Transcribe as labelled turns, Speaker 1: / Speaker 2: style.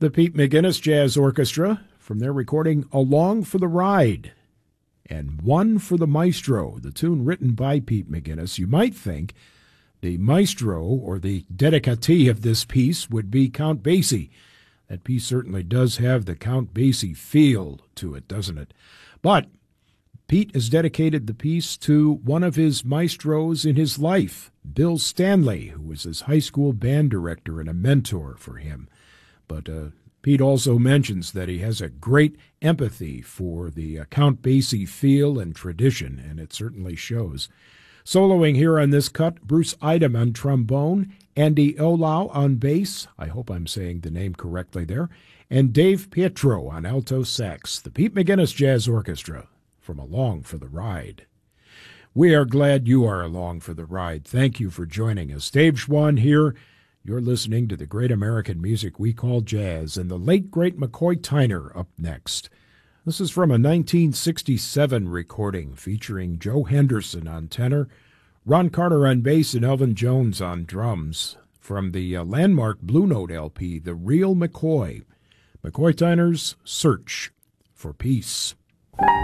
Speaker 1: The Pete McGinnis Jazz Orchestra from their recording Along for the Ride and One for the Maestro, the tune written by Pete McGinnis. You might think the maestro or the dedicatee of this piece would be Count Basie. That piece certainly does have the Count Basie feel to it, doesn't it? But Pete has dedicated the piece to one of his maestros in his life, Bill Stanley, who was his high school band director and a mentor for him. But Pete also mentions that he has a great empathy for the Count Basie feel and tradition, and it certainly shows. Soloing here on this cut, Bruce Idem on trombone, Andy Olau on bass, I hope I'm saying the name correctly there, and Dave Pietro on alto sax, the Pete McGinnis Jazz Orchestra from Along for the Ride. We are glad you are along for the ride. Thank you for joining us. Dave Schwann here. You're listening to the great American music we call jazz, and the late, great McCoy Tyner up next. This is from a 1967 recording featuring Joe Henderson on tenor, Ron Carter on bass, and Elvin Jones on drums, from the landmark Blue Note LP, The Real McCoy. McCoy Tyner's Search for Peace.